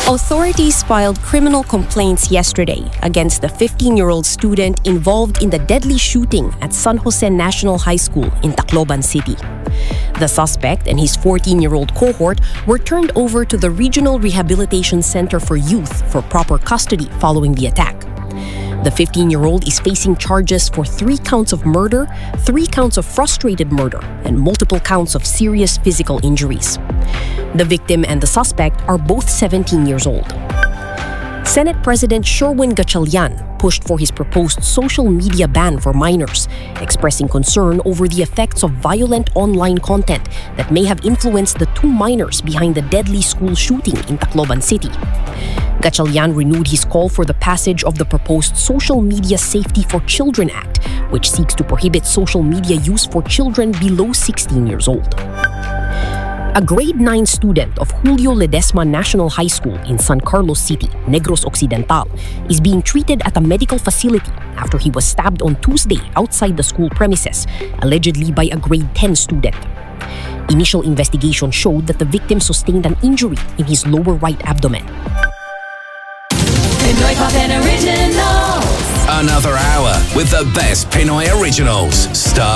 Authorities filed criminal complaints yesterday against the 15-year-old student involved in the deadly shooting at San Jose National High School in Tacloban City. The suspect and his 14-year-old cohort were turned over to the Regional Rehabilitation Center for Youth for proper custody following the attack. The 15-year-old is facing charges for 3 counts of murder, 3 counts of frustrated murder, and multiple counts of serious physical injuries. The victim and the suspect are both 17 years old. Senate President Sherwin Gatchalian pushed for his proposed social media ban for minors, expressing concern over the effects of violent online content that may have influenced the 2 minors behind the deadly school shooting in Tacloban City. Gatchalian renewed his call for the passage of the proposed Social Media Safety for Children Act, which seeks to prohibit social media use for children below 16 years old. A grade 9 student of Julio Ledesma National High School in San Carlos City, Negros Occidental, is being treated at a medical facility after he was stabbed on Tuesday outside the school premises, allegedly by a grade 10 student. Initial investigation showed that the victim sustained an injury in his lower right abdomen. Pinoy Pop and Originals. Another hour with the best Pinoy originals. Star